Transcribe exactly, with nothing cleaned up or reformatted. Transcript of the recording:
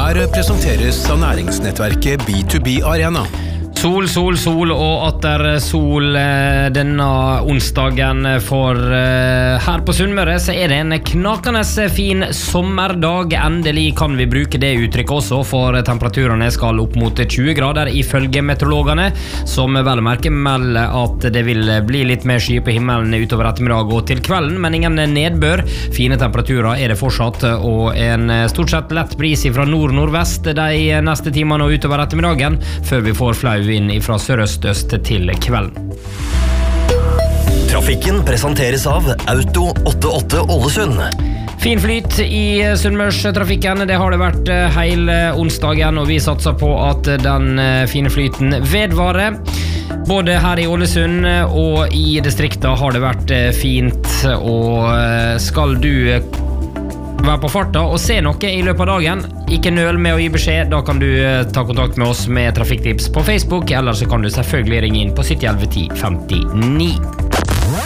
Her presenteres av næringsnettverket B to B Arena. Sol, sol, sol og atter sol denne onsdagen for her på Sunnmøre så er det en knakende fin sommerdag. Endelig kan vi bruke det uttrykket også, for temperaturene skal opp mot tjue grader ifølge meteorologene, som vel å merke melder at det vil bli litt mer sky på himmelen utover ettermiddag og til kvelden, men ingen nedbør. Fine temperaturer er det fortsatt, og en stort sett lett bris fra nord-nordvest de neste timene og utover ettermiddagen, før vi får flau inn fra sørøst-øst til kvelden. Trafikken presenteres av Auto åttiåtte Ålesund. Fin flyt i Sunnmørstrafikken, det har det vært hele onsdagen, og vi satser på at den fine flyten vedvarer. Både her i Ålesund og i distriktet har det vært fint, og skal du være på farta og se noe i løpet av dagen, ikke nøl med å gi beskjed. Da kan du ta kontakt med oss med Trafikktips på Facebook, eller så kan du selvfølgelig ringe inn på sytti elleve ti femtini.